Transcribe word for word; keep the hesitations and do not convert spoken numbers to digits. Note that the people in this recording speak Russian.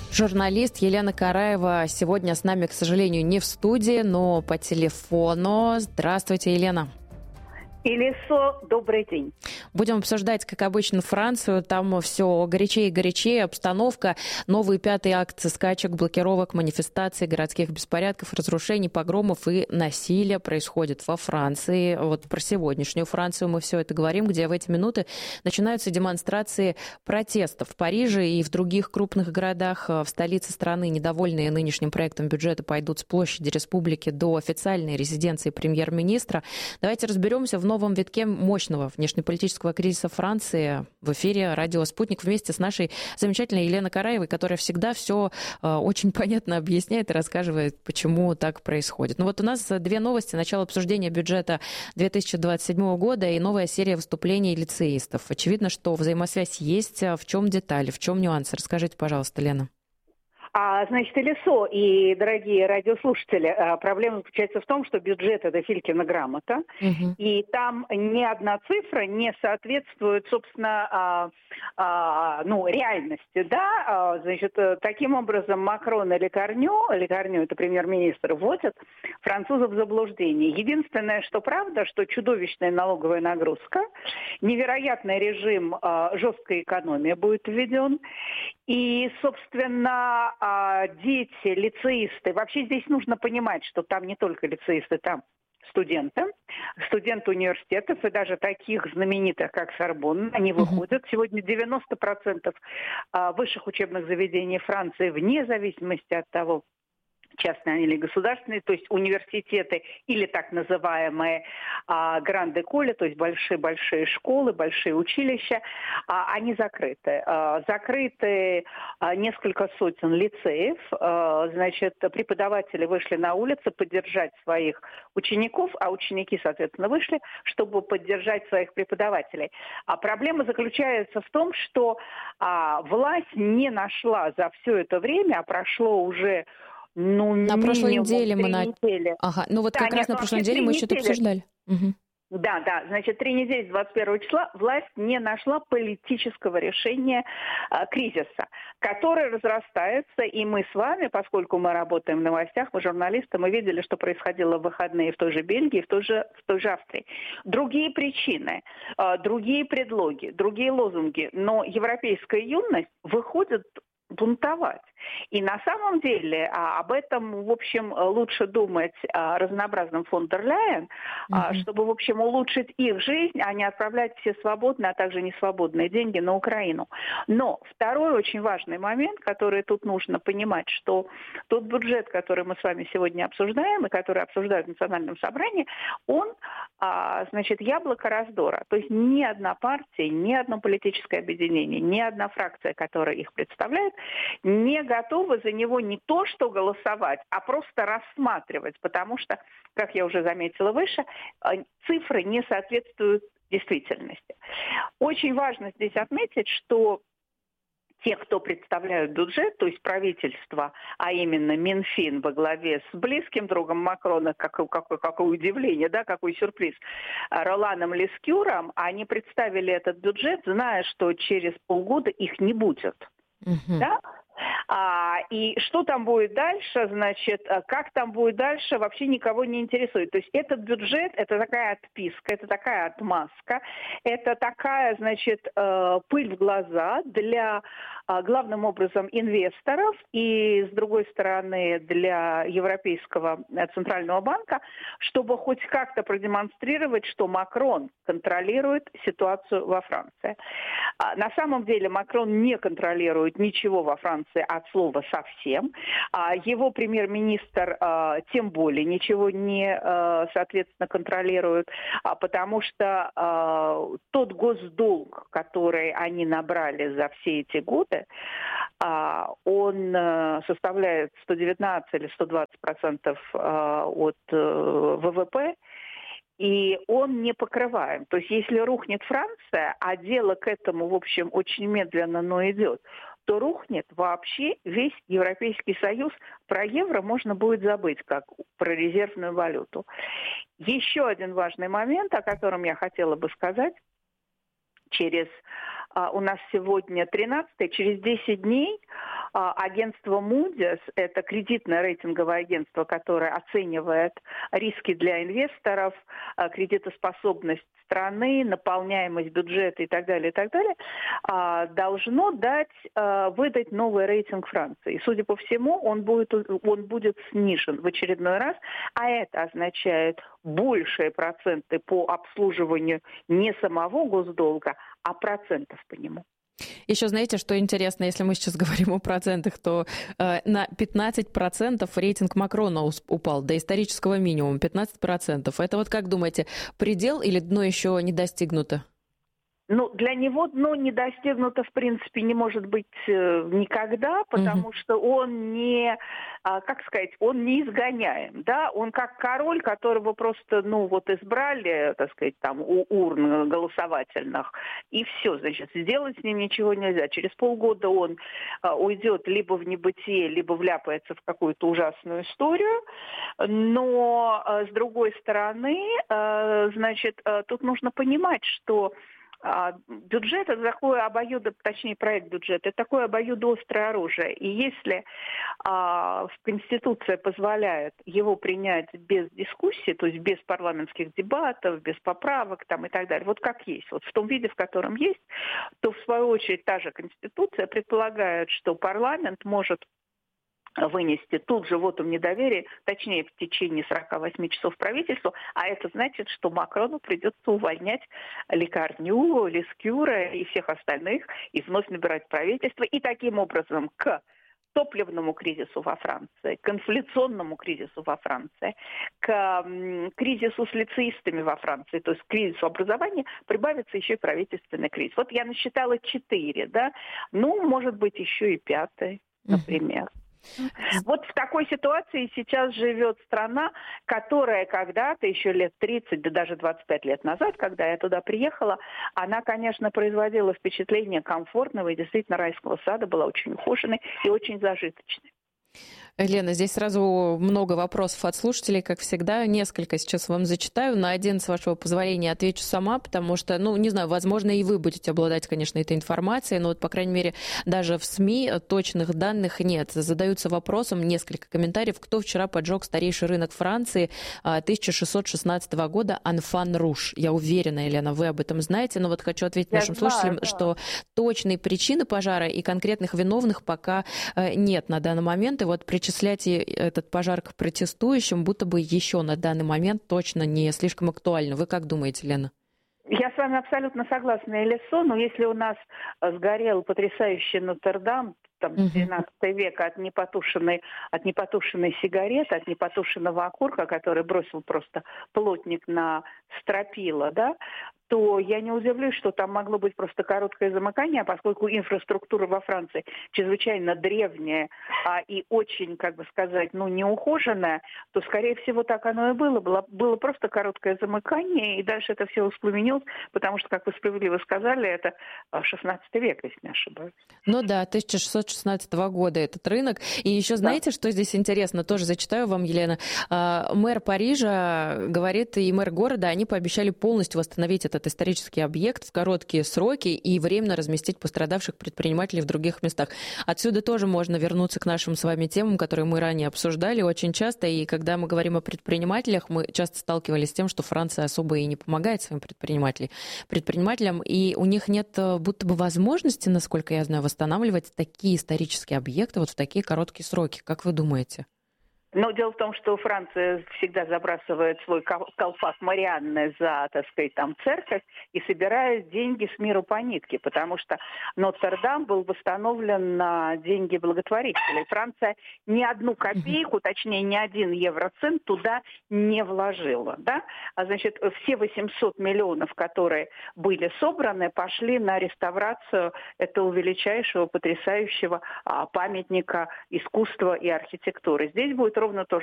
Журналист Елена Караева сегодня с нами, к сожалению, не в студии, но по телефону. Здравствуйте, Елена. Илисо, добрый день. Будем обсуждать, как обычно, Францию. Там все горячее и горячее, обстановка. Новые пятые акции скачек, блокировок, манифестаций, городских беспорядков, разрушений, погромов и насилия происходит во Франции. Вот про сегодняшнюю Францию мы все это говорим, где в эти минуты начинаются демонстрации протестов в Париже и в других крупных городах. В столице страны недовольные нынешним проектом бюджета пойдут с площади Республики до официальной резиденции премьер-министра. Давайте разберемся в новом витке мощного внешнеполитического кризиса Франции. В эфире радио «Спутник» вместе с нашей замечательной Еленой Караевой, которая всегда все э, очень понятно объясняет и рассказывает, почему так происходит. Ну вот у нас две новости. Начало обсуждения бюджета две тысячи двадцать седьмого года и новая серия выступлений лицеистов. Очевидно, что взаимосвязь есть. В чем детали, в чем нюансы? Расскажите, пожалуйста, Лена. А, значит, Илисо и дорогие радиослушатели, проблема заключается в том, что бюджет – это Филькина грамота, угу. И там ни одна цифра не соответствует, собственно, а, а, ну, реальности, да, а, значит, таким образом Макрон и Лекарню, Лекарню – это премьер-министр, вводят французов в заблуждение. Единственное, что правда, что чудовищная налоговая нагрузка, невероятный режим а, жесткой экономии будет введен, и, собственно, дети, лицеисты, вообще здесь нужно понимать, что там не только лицеисты, там студенты, студенты университетов и даже таких знаменитых, как Сорбонна, они выходят. Сегодня девяносто процентов высших учебных заведений Франции, вне зависимости от того, частные или государственные, то есть университеты или так называемые а, гранд-эколи, то есть большие-большие школы, большие училища, а, они закрыты. А, закрыты а, несколько сотен лицеев, а, значит, преподаватели вышли на улицы поддержать своих учеников, а ученики, соответственно, вышли, чтобы поддержать своих преподавателей. А проблема заключается в том, что а, власть не нашла за все это время, а прошло уже Ну, на прошлой неделе мы на... недели. Ага, ну вот да, как нет, раз на прошлой неделе мы еще это обсуждали. Угу. Да, да, значит, три недели с двадцать первого числа власть не нашла политического решения а, кризиса, который разрастается, и мы с вами, поскольку мы работаем в новостях, мы журналисты, мы видели, что происходило в выходные в той же Бельгии, в той же, в той же Австрии. Другие причины, а, другие предлоги, другие лозунги, но европейская юность выходит бунтовать. И на самом деле а, об этом, в общем, лучше думать а, разнообразным фон дер Ляйен, mm-hmm. а, чтобы, в общем, улучшить их жизнь, а не отправлять все свободные, а также несвободные деньги на Украину. Но второй очень важный момент, который тут нужно понимать, что тот бюджет, который мы с вами сегодня обсуждаем, и который обсуждают в Национальном собрании, он, а, значит, яблоко раздора. То есть ни одна партия, ни одно политическое объединение, ни одна фракция, которая их представляет, не готовы за него не то что голосовать, а просто рассматривать, потому что, как я уже заметила выше, цифры не соответствуют действительности. Очень важно здесь отметить, что те, кто представляют бюджет, то есть правительство, а именно Минфин во главе с близким другом Макрона, какое, какое, какое удивление, да, какой сюрприз, Роланом Лескюром, они представили этот бюджет, зная, что через полгода их не будет. Uh-huh. Да? А, и что там будет дальше, значит, как там будет дальше, вообще никого не интересует. То есть этот бюджет, это такая отписка, это такая отмазка, это такая, значит, пыль в глаза для, главным образом, инвесторов и, с другой стороны, для Европейского центрального банка, чтобы хоть как-то продемонстрировать, что Макрон контролирует ситуацию во Франции. На самом деле Макрон не контролирует ничего во Франции от слова совсем. Его премьер-министр тем более ничего не, соответственно, контролирует, потому что тот госдолг, который они набрали за все эти годы, он составляет сто девятнадцать или сто двадцать процентов от вэ вэ пэ, и он не покрываем. То есть если рухнет Франция, а дело к этому, в общем, очень медленно, но идет, то рухнет вообще весь Европейский Союз. Про евро можно будет забыть, как про резервную валюту. Еще один важный момент, о котором я хотела бы сказать. Через, а, у нас сегодня тринадцатое, через десять дней Агентство Moody's — это кредитное рейтинговое агентство, которое оценивает риски для инвесторов, кредитоспособность страны, наполняемость бюджета и так далее, и так далее, должно дать, выдать новый рейтинг Франции. И, судя по всему, он будет, он будет снижен в очередной раз, а это означает большие проценты по обслуживанию не самого госдолга, а процентов по нему. Еще знаете, что интересно, если мы сейчас говорим о процентах, то э, на пятнадцать процентов рейтинг Макрона упал до исторического минимума, пятнадцать процентов. Это вот как думаете, предел или дно еще не достигнуто? Ну, для него дно не достигнуто, в принципе, не может быть э, никогда, потому uh-huh. что он не, а, как сказать, он не изгоняем, да, он как король, которого просто, ну, вот избрали, так сказать, там, у урн голосовательных, и все, значит, сделать с ним ничего нельзя. Через полгода он а, уйдет либо в небытие, либо вляпается в какую-то ужасную историю, но, а, с другой стороны, а, значит, а, тут нужно понимать, что бюджет — это такое обоюдо, точнее, проект бюджета, это такое обоюдоострое оружие. И если а, Конституция позволяет его принять без дискуссии, то есть без парламентских дебатов, без поправок там, и так далее, вот как есть, вот в том виде, в котором есть, то в свою очередь та же Конституция предполагает, что парламент может вынести тут же вотум недоверия, точнее, в течение сорока восьми часов правительству, а это значит, что Макрону придется увольнять Лекарню, Лескюра и всех остальных, и вновь набирать правительство, и таким образом к топливному кризису во Франции, к инфляционному кризису во Франции, к кризису с лицеистами во Франции, то есть к кризису образования, прибавится еще и правительственный кризис. Вот я насчитала четыре, да, ну, может быть, еще и пятый, например. Вот в такой ситуации сейчас живет страна, которая когда-то, еще лет тридцать, да даже двадцать пять лет назад, когда я туда приехала, она, конечно, производила впечатление комфортного и действительно райского сада, была очень ухоженной и очень зажиточной. Лена, здесь сразу много вопросов от слушателей, как всегда. Несколько сейчас вам зачитаю. На один, с вашего позволения, отвечу сама, потому что, ну, не знаю, возможно, и вы будете обладать, конечно, этой информацией, но вот, по крайней мере, даже в СМИ точных данных нет. Задаются вопросом несколько комментариев, кто вчера поджег старейший рынок Франции тысяча шестьсот шестнадцатого года Анфан-Руж. Я уверена, Елена, вы об этом знаете, но вот хочу ответить Я нашим знаю, слушателям, да. что точной причины пожара и конкретных виновных пока нет на данный момент. И вот причина Причислять этот пожар к протестующим будто бы еще на данный момент точно не слишком актуально. Вы как думаете, Лена? Я с вами абсолютно согласна, Элисо, но если у нас сгорел потрясающий Нотр-Дам, там, двенадцатого века, от непотушенной, от непотушенной сигареты, от непотушенного окурка, который бросил просто плотник на стропила, да, то я не удивлюсь, что там могло быть просто короткое замыкание, поскольку инфраструктура во Франции чрезвычайно древняя а, и очень, как бы сказать, ну, неухоженная, то, скорее всего, так оно и было. Было, было просто короткое замыкание, и дальше это все воспламенилось, потому что, как вы справедливо сказали, это шестнадцатый век, если не ошибаюсь. Ну да, тысяча шестьсот шестнадцатого года этот рынок. И еще знаете, да. что здесь интересно? Тоже зачитаю вам, Елена. Мэр Парижа говорит, и мэр города, они пообещали полностью восстановить этот исторический объект в короткие сроки и временно разместить пострадавших предпринимателей в других местах. Отсюда тоже можно вернуться к нашим с вами темам, которые мы ранее обсуждали очень часто. И когда мы говорим о предпринимателях, мы часто сталкивались с тем, что Франция особо и не помогает своим предпринимателям, предпринимателям и у них нет будто бы возможности, насколько я знаю, восстанавливать такие исторические объекты вот в такие короткие сроки. Как вы думаете? Но дело в том, что Франция всегда забрасывает свой колпак Марианны за, так сказать, там церковь и собирает деньги с миру по нитке, потому что Нотр-Дам был восстановлен на деньги благотворителей. Франция ни одну копейку, точнее, ни один евроцент туда не вложила, да? А значит, все восемьсот миллионов, которые были собраны, пошли на реставрацию этого величайшего, потрясающего памятника искусства и архитектуры. Здесь будет ровно то же